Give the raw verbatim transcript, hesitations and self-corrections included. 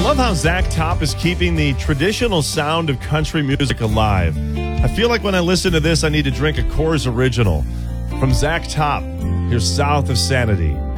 love how Zach Top is keeping the traditional sound of country music alive. I feel like when I listen to this, I need to drink a Coors Original. From Zach Top, here's South of Sanity.